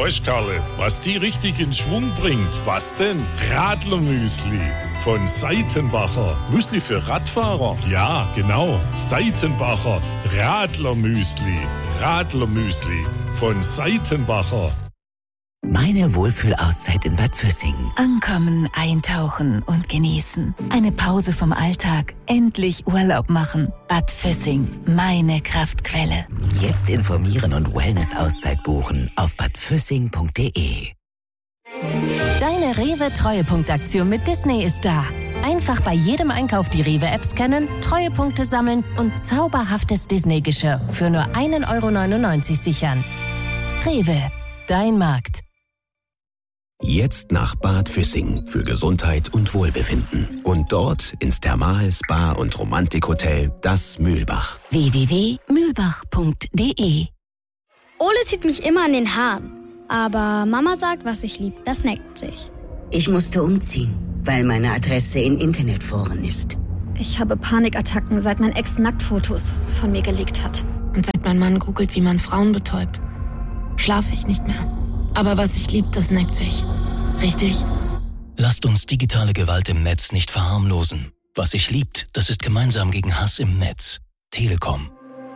Weißt, Karle, was die richtig in Schwung bringt? Was denn? Radlermüsli von Seitenbacher. Müsli für Radfahrer? Ja, genau. Seitenbacher Radlermüsli. Radlermüsli von Seitenbacher. Meine Wohlfühlauszeit in Bad Füssing. Ankommen, eintauchen und genießen. Eine Pause vom Alltag. Endlich Urlaub machen. Bad Füssing, meine Kraftquelle. Jetzt informieren und Wellness-Auszeit buchen auf badfüssing.de. Deine Rewe-Treuepunktaktion mit Disney ist da. Einfach bei jedem Einkauf die Rewe-App scannen, Treuepunkte sammeln und zauberhaftes Disney-Geschirr für nur 1,99 € sichern. Rewe, dein Markt. Jetzt nach Bad Füssing für Gesundheit und Wohlbefinden. Und dort ins Thermal-, Spa- und Romantikhotel Das Mühlbach. www.mühlbach.de. Ole zieht mich immer an den Haaren. Aber Mama sagt, was ich lieb, das neckt sich. Ich musste umziehen, weil meine Adresse in Internetforen ist. Ich habe Panikattacken, seit mein Ex Nacktfotos von mir gelegt hat. Und seit mein Mann googelt, wie man Frauen betäubt, schlafe ich nicht mehr. Aber was ich lieb, das neckt sich. Richtig? Lasst uns digitale Gewalt im Netz nicht verharmlosen. Was sich liebt, das ist gemeinsam gegen Hass im Netz. Telekom.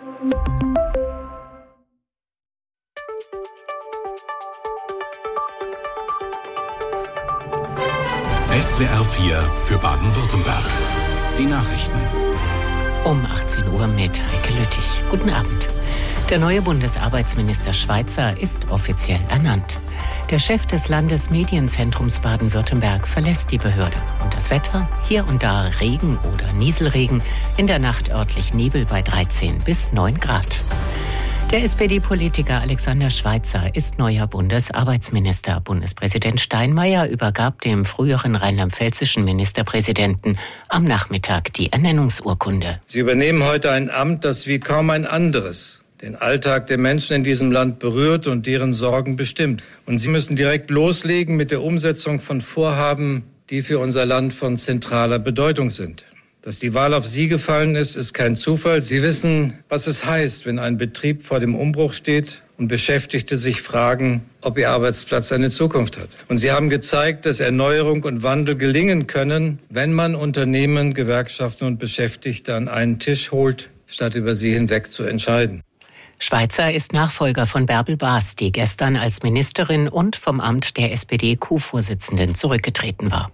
SWR 4 für Baden-Württemberg. Die Nachrichten. Um 18 Uhr mit Heike Lüttich. Guten Abend. Der neue Bundesarbeitsminister Schweitzer ist offiziell ernannt. Der Chef des Landesmedienzentrums Baden-Württemberg verlässt die Behörde. Und das Wetter? Hier und da Regen oder Nieselregen. In der Nacht örtlich Nebel bei 13 bis 9 Grad. Der SPD-Politiker Alexander Schweitzer ist neuer Bundesarbeitsminister. Bundespräsident Steinmeier übergab dem früheren rheinland-pfälzischen Ministerpräsidenten am Nachmittag die Ernennungsurkunde. Sie übernehmen heute ein Amt, das wie kaum ein anderes den Alltag der Menschen in diesem Land berührt und deren Sorgen bestimmt. Und Sie müssen direkt loslegen mit der Umsetzung von Vorhaben, die für unser Land von zentraler Bedeutung sind. Dass die Wahl auf Sie gefallen ist, ist kein Zufall. Sie wissen, was es heißt, wenn ein Betrieb vor dem Umbruch steht und Beschäftigte sich fragen, ob ihr Arbeitsplatz eine Zukunft hat. Und Sie haben gezeigt, dass Erneuerung und Wandel gelingen können, wenn man Unternehmen, Gewerkschaften und Beschäftigte an einen Tisch holt, statt über sie hinweg zu entscheiden. Schweitzer ist Nachfolger von Bärbel Baas, die gestern als Ministerin und vom Amt der SPD-Co-Vorsitzenden zurückgetreten war.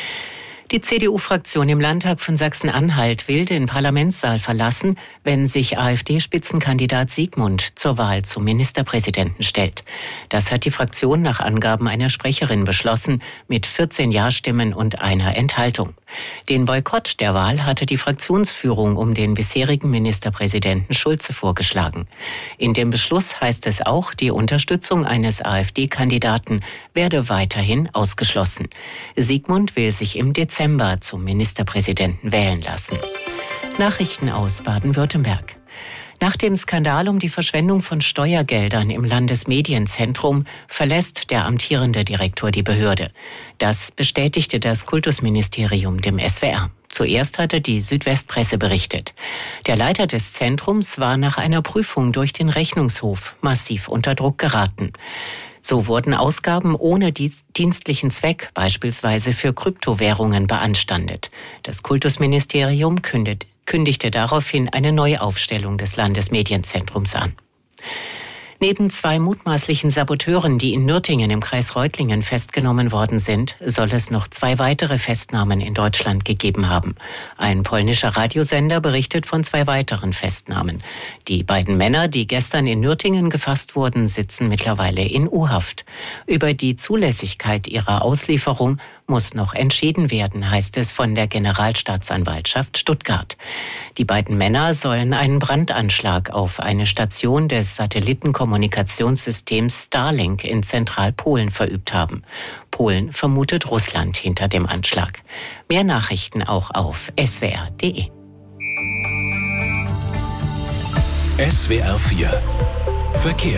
Die CDU-Fraktion im Landtag von Sachsen-Anhalt will den Parlamentssaal verlassen, wenn sich AfD-Spitzenkandidat Siegmund zur Wahl zum Ministerpräsidenten stellt. Das hat die Fraktion nach Angaben einer Sprecherin beschlossen, mit 14 Ja-Stimmen und einer Enthaltung. Den Boykott der Wahl hatte die Fraktionsführung um den bisherigen Ministerpräsidenten Schulze vorgeschlagen. In dem Beschluss heißt es auch, die Unterstützung eines AfD-Kandidaten werde weiterhin ausgeschlossen. Siegmund will sich im Dezember zum Ministerpräsidenten wählen lassen. Nachrichten aus Baden-Württemberg. Nach dem Skandal um die Verschwendung von Steuergeldern im Landesmedienzentrum verlässt der amtierende Direktor die Behörde. Das bestätigte das Kultusministerium dem SWR. Zuerst hatte die Südwestpresse berichtet. Der Leiter des Zentrums war nach einer Prüfung durch den Rechnungshof massiv unter Druck geraten. So wurden Ausgaben ohne dienstlichen Zweck, beispielsweise für Kryptowährungen, beanstandet. Das Kultusministerium kündigte daraufhin eine Neuaufstellung des Landesmedienzentrums an. Neben 2 mutmaßlichen Saboteuren, die in Nürtingen im Kreis Reutlingen festgenommen worden sind, soll es noch 2 weitere Festnahmen in Deutschland gegeben haben. Ein polnischer Radiosender berichtet von 2 weiteren Festnahmen. Die beiden Männer, die gestern in Nürtingen gefasst wurden, sitzen mittlerweile in U-Haft. Über die Zulässigkeit ihrer Auslieferung muss noch entschieden werden, heißt es von der Generalstaatsanwaltschaft Stuttgart. Die beiden Männer sollen einen Brandanschlag auf eine Station des Satellitenkommunikationssystems Starlink in Zentralpolen verübt haben. Polen vermutet Russland hinter dem Anschlag. Mehr Nachrichten auch auf swr.de. SWR 4 Verkehr.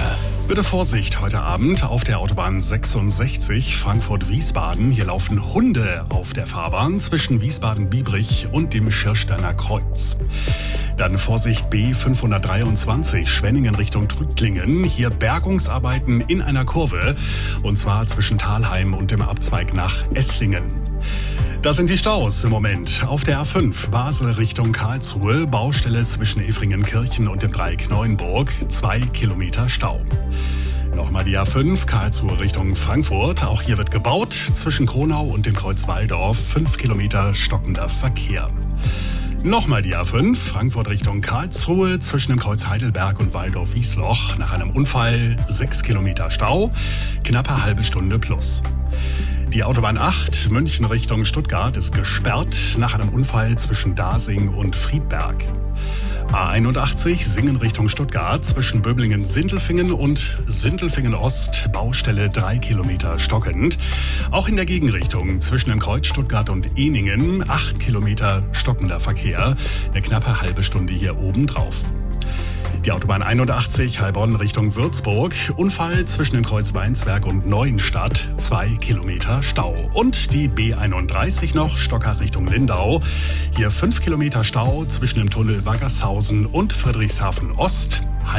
Bitte Vorsicht heute Abend auf der Autobahn 66 Frankfurt-Wiesbaden. Hier laufen Hunde auf der Fahrbahn zwischen Wiesbaden-Biebrich und dem Schirsteiner Kreuz. Dann Vorsicht B523 Schwenningen Richtung Trüdlingen. Hier Bergungsarbeiten in einer Kurve und zwar zwischen Thalheim und dem Abzweig nach Esslingen. Das sind die Staus im Moment. Auf der A5 Basel Richtung Karlsruhe, Baustelle zwischen Efringenkirchen und dem Dreieck Neuenburg, 2 Kilometer Stau. Nochmal die A5 Karlsruhe Richtung Frankfurt. Auch hier wird gebaut. Zwischen Kronau und dem Kreuz Walldorf, 5 Kilometer stockender Verkehr. Nochmal die A5 Frankfurt Richtung Karlsruhe zwischen dem Kreuz Heidelberg und Walldorf-Wiesloch. Nach einem Unfall 6 Kilometer Stau, knappe halbe Stunde plus. Die Autobahn 8 München Richtung Stuttgart ist gesperrt nach einem Unfall zwischen Dasing und Friedberg. A81 Singen Richtung Stuttgart zwischen Böblingen-Sindelfingen und Sindelfingen-Ost, Baustelle 3 Kilometer stockend. Auch in der Gegenrichtung zwischen dem Kreuz Stuttgart und Ehningen 8 Kilometer stockender Verkehr, eine knappe halbe Stunde hier oben drauf. Die Autobahn 81 Heilbronn Richtung Würzburg, Unfall zwischen dem Kreuz Weinsberg und Neuenstadt, 2 Kilometer Stau. Und die B31 noch, Stockach Richtung Lindau, hier 5 Kilometer Stau zwischen dem Tunnel Waggershausen und Friedrichshafen Ost.